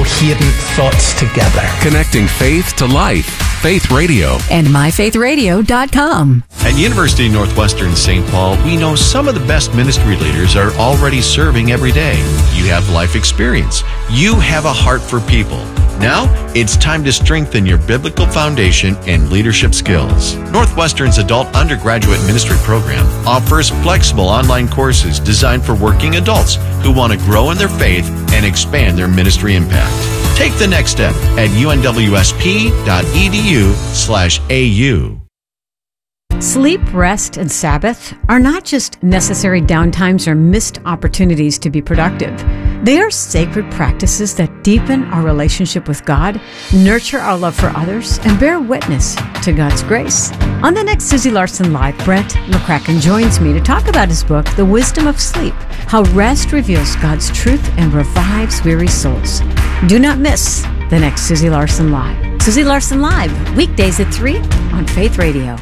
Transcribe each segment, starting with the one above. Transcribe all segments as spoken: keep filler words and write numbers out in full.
coherent thoughts together. Connecting faith to life. Faith Radio. And my faith radio dot com. At University of Northwestern Saint Paul, we know some of the best ministry leaders are already serving every day. You have life experience. You have a heart for people. Now, it's time to strengthen your biblical foundation and leadership skills. Northwestern's adult undergraduate ministry program offers flexible online courses designed for working adults who want to grow in their faith and expand their ministry impact. Take the next step at unwsp.edu slash AU. Sleep, rest, and Sabbath are not just necessary downtimes or missed opportunities to be productive. They are sacred practices that deepen our relationship with God, nurture our love for others, and bear witness to God's grace. On the next Susie Larson Live, Brent McCracken joins me to talk about his book, The Wisdom of Sleep, How Rest Reveals God's Truth and Revives Weary Souls. Do not miss the next Susie Larson Live. Susie Larson Live, weekdays at three on Faith Radio.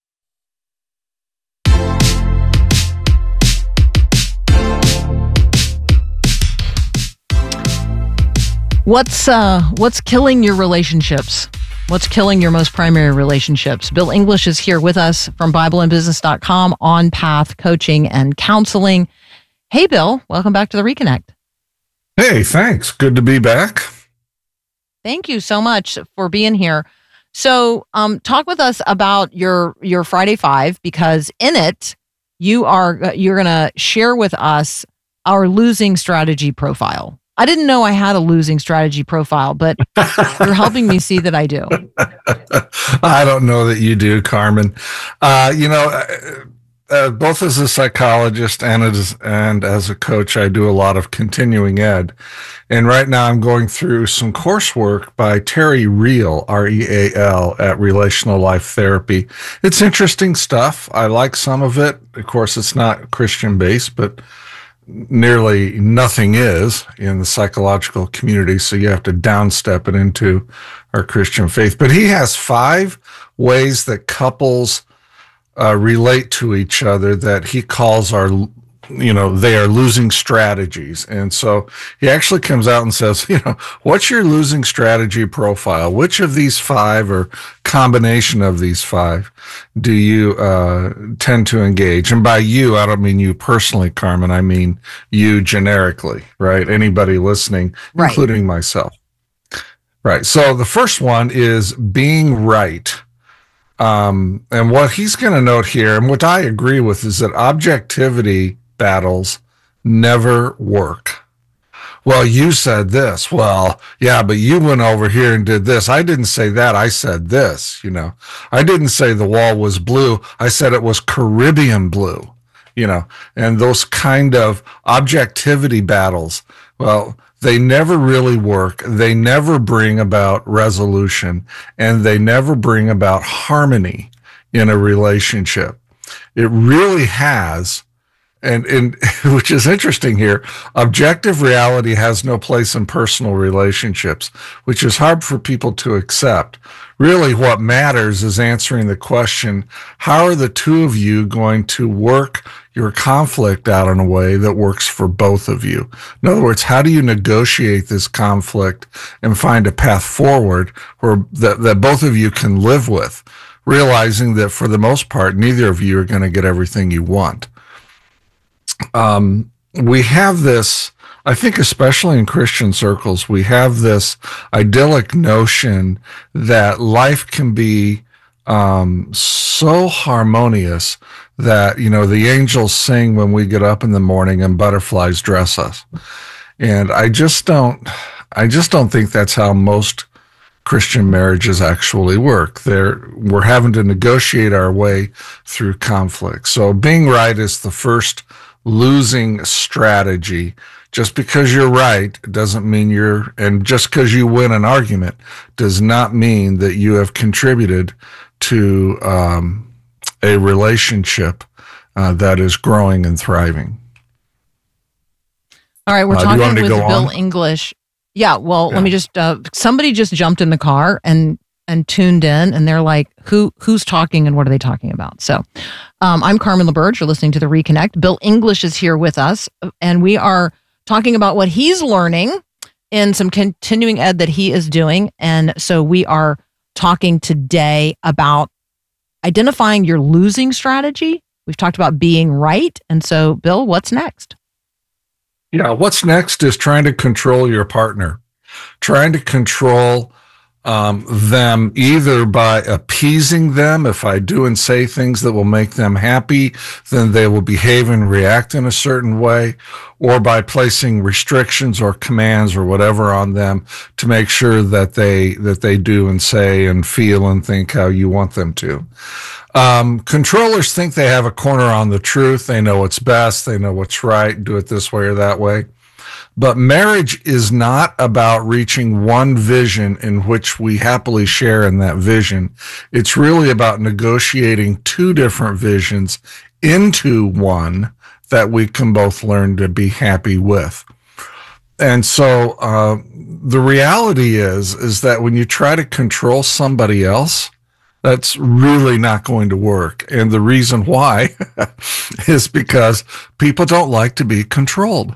What's uh what's killing your relationships? What's killing your most primary relationships? Bill English is here with us from Bible and Business dot com, On Path Coaching and Counseling. Hey, Bill, welcome back to the Reconnect. Hey, thanks. Good to be back. Thank you so much for being here. So, um, talk with us about your your Friday Five, because in it you are you're going to share with us our losing strategy profile. I didn't know I had a losing strategy profile, but you're helping me see that I do. I don't know that you do, Carmen. Uh, you know, uh, uh, both as a psychologist and as, and as a coach, I do a lot of continuing ed. And right now I'm going through some coursework by Terry Real, R E A L, at Relational Life Therapy. It's interesting stuff. I like some of it. Of course, it's not Christian-based, but nearly nothing is in the psychological community, so you have to downstep it into our Christian faith. But he has five ways that couples uh, relate to each other that he calls our, you know, they are losing strategies. And so he actually comes out and says, you know, what's your losing strategy profile? Which of these five or combination of these five do you uh, tend to engage? And by you, I don't mean you personally, Carmen. I mean you generically, right? Anybody listening, right, including myself. Right. So the first one is being right. Um, and what he's going to note here, and what I agree with, is that objectivity battles never work. Well, you said this. Well, yeah, but you went over here and did this. I didn't say that. I said this, you know. I didn't say the wall was blue. I said it was Caribbean blue, you know. And those kind of objectivity battles, well, they never really work. They never bring about resolution, and they never bring about harmony in a relationship. It really has. And, and which is interesting here, objective reality has no place in personal relationships, which is hard for people to accept. Really, what matters is answering the question, how are the two of you going to work your conflict out in a way that works for both of you? In other words, how do you negotiate this conflict and find a path forward where that, that both of you can live with, realizing that for the most part, neither of you are going to get everything you want. Um, we have this, I think, especially in Christian circles, we have this idyllic notion that life can be um, so harmonious that, you know, the angels sing when we get up in the morning and butterflies dress us. And I just don't, I just don't think that's how most Christian marriages actually work. They're, we're having to negotiate our way through conflict. So being right is the first losing strategy. Just because you're right doesn't mean you're, and just because you win an argument does not mean that you have contributed to um, a relationship uh, that is growing and thriving. All right, we're Uh, talking me with to go Bill on? English. Yeah, well, Yeah. let me just, uh, somebody just jumped in the car and and tuned in, and they're like, who who's talking and what are they talking about? So um, I'm Carmen LaBerge. You're listening to The Reconnect. Bill English is here with us, and we are talking about what he's learning in some continuing ed that he is doing. And so we are talking today about identifying your losing strategy. We've talked about being right. And so, Bill, what's next? Yeah, what's next is trying to control your partner, trying to control um, them either by appeasing them. If I do and say things that will make them happy, then they will behave and react in a certain way, or by placing restrictions or commands or whatever on them to make sure that they that they do and say and feel and think how you want them to. Um, controllers think they have a corner on the truth. They know what's best. They know what's right. Do it this way or that way. But marriage is not about reaching one vision in which we happily share in that vision. It's really about negotiating two different visions into one that we can both learn to be happy with. And so uh, the reality is, is that when you try to control somebody else, that's really not going to work. And the reason why is because people don't like to be controlled.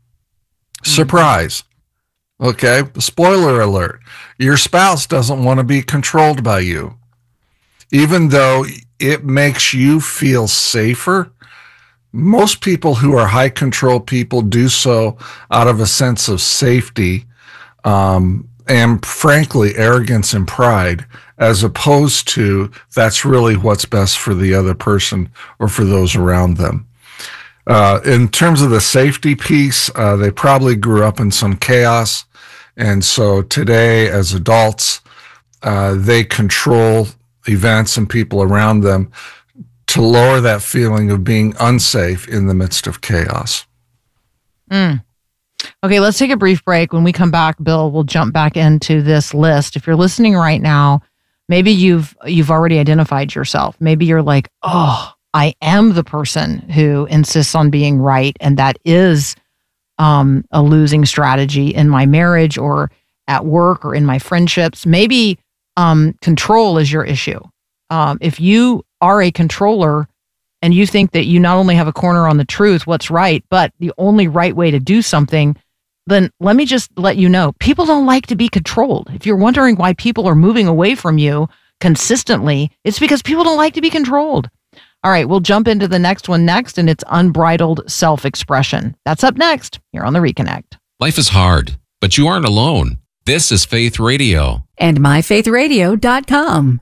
Surprise. Okay. Spoiler alert. Your spouse doesn't want to be controlled by you. Even though it makes you feel safer, most people who are high control people do so out of a sense of safety, um, and frankly, arrogance and pride, as opposed to that's really what's best for the other person or for those around them. Uh, in terms of the safety piece, uh, they probably grew up in some chaos. And so today, as adults, uh, they control events and people around them to lower that feeling of being unsafe in the midst of chaos. Mm. Okay, let's take a brief break. When we come back, Bill, we'll jump back into this list. If you're listening right now, maybe you've you've already identified yourself. Maybe you're like, oh, I am the person who insists on being right, and that is um, a losing strategy in my marriage or at work or in my friendships. Maybe um, control is your issue. Um, if you are a controller and you think that you not only have a corner on the truth, what's right, but the only right way to do something, then let me just let you know, people don't like to be controlled. If you're wondering why people are moving away from you consistently, it's because people don't like to be controlled. All right, we'll jump into the next one next, and it's unbridled self-expression. That's up next here on The Reconnect. Life is hard, but you aren't alone. This is Faith Radio. And my faith radio dot com.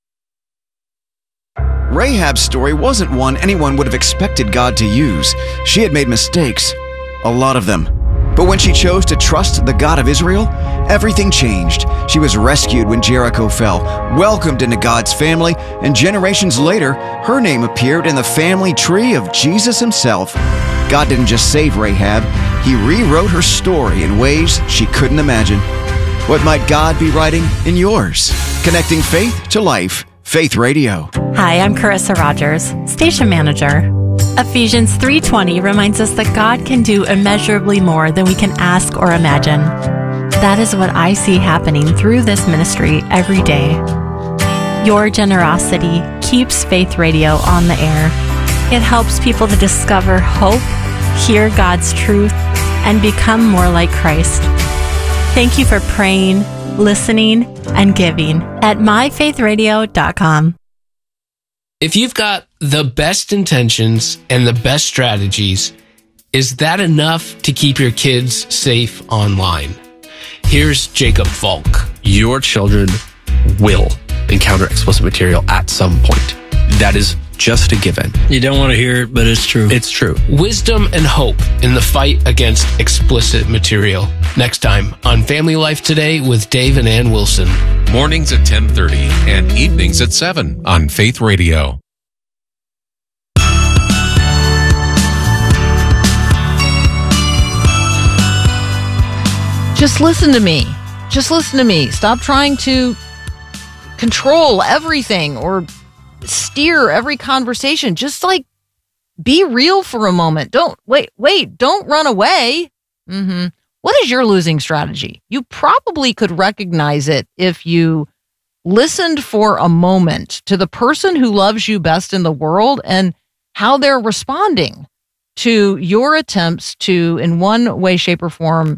Rahab's story wasn't one anyone would have expected God to use. She had made mistakes, a lot of them. But when she chose to trust the God of Israel, everything changed. She was rescued when Jericho fell, welcomed into God's family, and generations later, her name appeared in the family tree of Jesus himself. God didn't just save Rahab, he rewrote her story in ways she couldn't imagine. What might God be writing in yours? Connecting faith to life. Faith Radio. Hi, I'm Carissa Rogers, station manager. Ephesians three twenty reminds us that God can do immeasurably more than we can ask or imagine. That is what I see happening through this ministry every day. Your generosity keeps Faith Radio on the air. It helps people to discover hope, hear God's truth, and become more like Christ. Thank you for praying, listening, and giving at my faith radio dot com. If you've got the best intentions and the best strategies, is that enough to keep your kids safe online? Here's Jacob Falk. Your children will encounter explicit material at some point. That is just a given. You don't want to hear it, but it's true. It's true. Wisdom and hope in the fight against explicit material. Next time on Family Life Today with Dave and Ann Wilson. Mornings at ten thirty and evenings at seven on Faith Radio. Just listen to me. Just listen to me. Stop trying to control everything or steer every conversation. Just like be real for a moment. Don't wait, wait, don't run away. Mm-hmm. What is your losing strategy? You probably could recognize it if you listened for a moment to the person who loves you best in the world and how they're responding to your attempts to, in one way, shape, or form,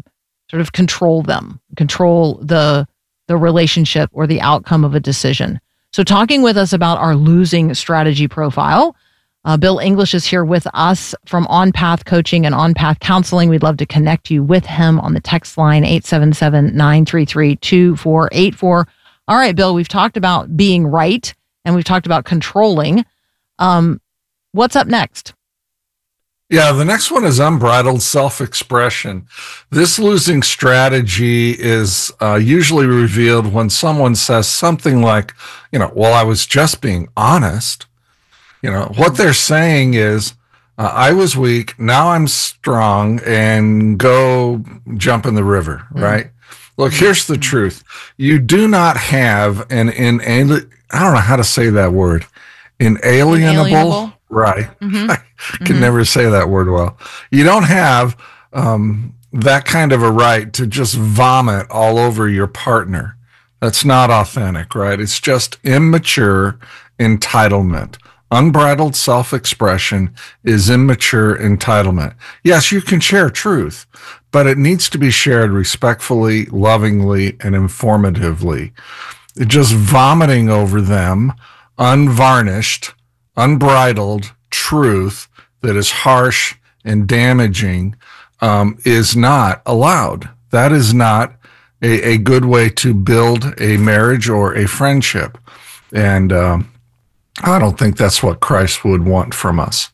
sort of control them, control the the relationship or the outcome of a decision. So talking with us about our losing strategy profile, uh, Bill English is here with us from On Path Coaching and On Path Counseling. We'd love to connect you with him on the text line eight seven seven, nine three three, two four eight four. All right, Bill, we've talked about being right and we've talked about controlling. Um, what's up next? Yeah, the next one is unbridled self-expression. This losing strategy is uh, usually revealed when someone says something like, you know, well, I was just being honest. You know, what they're saying is, uh, I was weak, now I'm strong, and go jump in the river, mm-hmm. right? Look, here's the truth. You do not have an inalienable, I don't know how to say that word, inalienable, inalienable. Right. Mm-hmm. I can mm-hmm. never say that word well. You don't have um, that kind of a right to just vomit all over your partner. That's not authentic, right? It's just immature entitlement. Unbridled self-expression is immature entitlement. Yes, you can share truth, but it needs to be shared respectfully, lovingly, and informatively. Just vomiting over them, unvarnished, unbridled truth that is harsh and damaging um, is not allowed. That is not a, a good way to build a marriage or a friendship. And um, I don't think that's what Christ would want from us.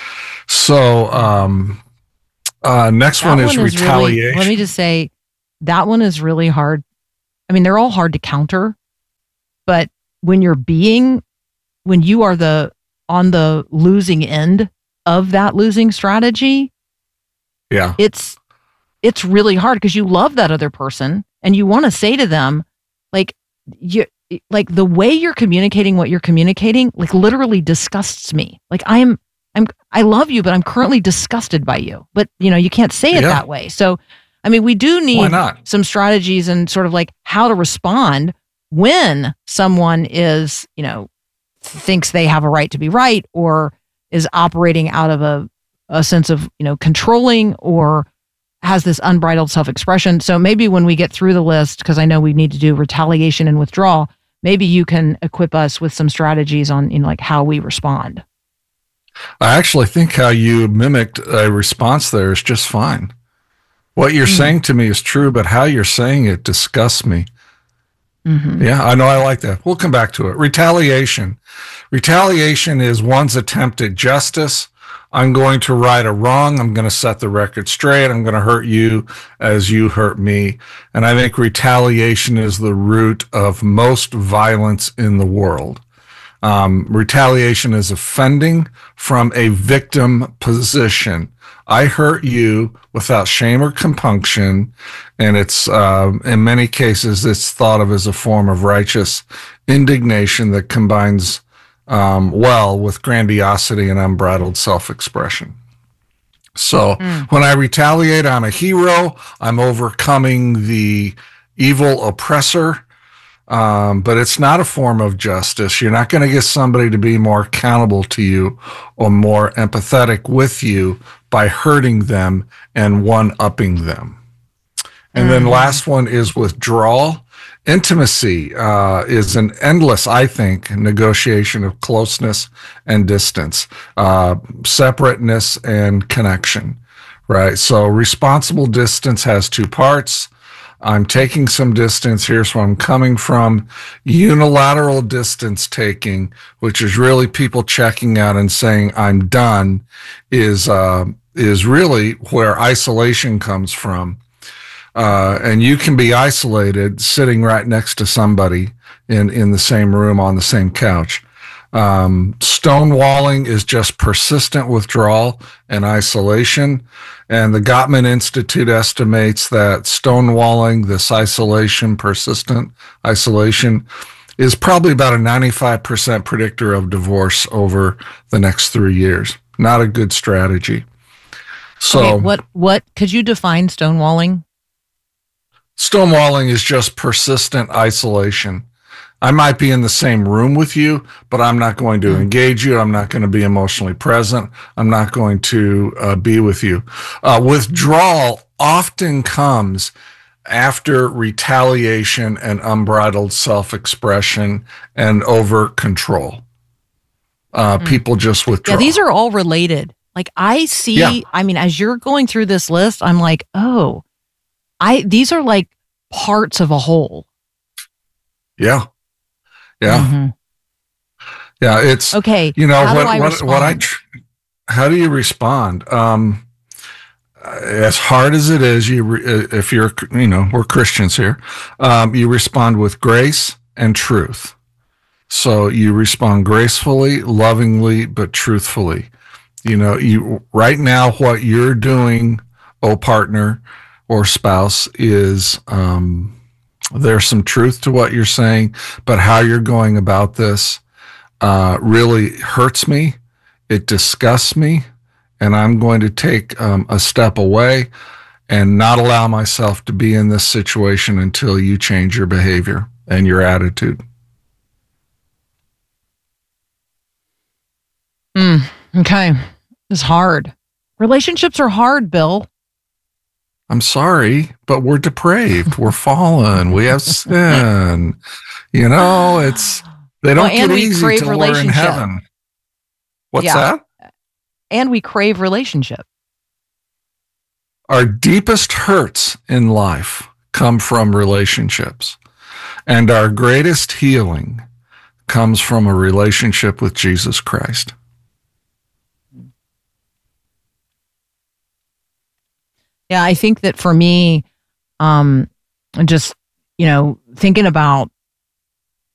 So um, uh, next one is, one is retaliation. Really, let me just say, that one is really hard. I mean, they're all hard to counter, but when you're being, when you are the on the losing end of that losing strategy, yeah, it's it's really hard because you love that other person and you want to say to them, like, you like the way you're communicating what you're communicating, like literally disgusts me. Like I am, I'm, I love you, but I'm currently disgusted by you. But you know, you can't say it yeah. that way. So, I mean, we do need some strategies and sort of like how to respond when someone is, you know, thinks they have a right to be right or is operating out of a, a sense of, you know, controlling or has this unbridled self-expression. So maybe when we get through the list, because I know we need to do retaliation and withdrawal, maybe you can equip us with some strategies on, you know, like how we respond. I actually think how you mimicked a response there is just fine. What you're mm-hmm. saying to me is true, but how you're saying it disgusts me. Mm-hmm. Yeah, I know. I like that. We'll come back to it. Retaliation. Retaliation is one's attempt at justice. I'm going to right a wrong. I'm going to set the record straight. I'm going to hurt you as you hurt me. And I think retaliation is the root of most violence in the world. Um, retaliation is offending from a victim position. I hurt you without shame or compunction, and it's uh, in many cases it's thought of as a form of righteous indignation that combines um, well with grandiosity and unbridled self-expression. So mm. when I retaliate, I'm a hero. I'm overcoming the evil oppressor. Um, but it's not a form of justice. You're not going to get somebody to be more accountable to you or more empathetic with you by hurting them and one-upping them. And mm. then last one is withdrawal. Intimacy uh, is an endless, I think, negotiation of closeness and distance, uh, separateness and connection, right? So responsible distance has two parts. I'm taking some distance. Here's where I'm coming from. Unilateral distance taking, which is really people checking out and saying, I'm done, is, uh, is really where isolation comes from. Uh, and you can be isolated sitting right next to somebody in, in the same room on the same couch. Um, stonewalling is just persistent withdrawal and isolation. And the Gottman Institute estimates that stonewalling, this isolation, persistent isolation, is probably about a ninety-five percent predictor of divorce over the next three years. Not a good strategy. So okay, what, what, could you define stonewalling? Stonewalling is just persistent isolation. I might be in the same room with you, but I'm not going to engage you. I'm not going to be emotionally present. I'm not going to uh, be with you. Uh, withdrawal often comes after retaliation and unbridled self-expression and over control. Uh, mm. People just withdraw. Yeah, these are all related. Like I see, yeah. I mean, as you're going through this list, I'm like, oh, I these are like parts of a whole. Yeah. Yeah. Mm-hmm. Yeah. It's okay. You know, how what, do I what, respond? what I, tr- how do you respond? Um, as hard as it is, you, re- if you're, you know, we're Christians here, um, you respond with grace and truth. So you respond gracefully, lovingly, but truthfully. You know, you right now, what you're doing, oh partner or spouse, is um, there's some truth to what you're saying, but how you're going about this uh, really hurts me. It disgusts me, and I'm going to take um, a step away and not allow myself to be in this situation until you change your behavior and your attitude. Mm, okay. It's hard. Relationships are hard, Bill. I'm sorry, but we're depraved. We're fallen. We have sin. You know, it's, they don't well, get easy till we're in heaven. What's yeah. that? And we crave relationship. Our deepest hurts in life come from relationships. And our greatest healing comes from a relationship with Jesus Christ. Yeah, I think that for me, um, just, you know, thinking about